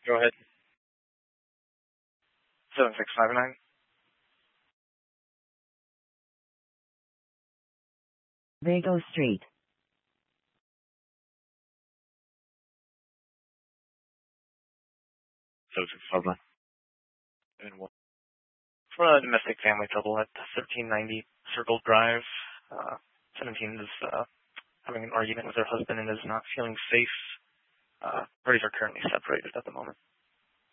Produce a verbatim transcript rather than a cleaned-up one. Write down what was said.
Go ahead. seven six five nine. Vago Street. seven six five nine. And what? For a domestic family couple at thirteen ninety Circle Drive, uh, seventeen is uh, having an argument with her husband and is not feeling safe. Uh, parties are currently separated at the moment.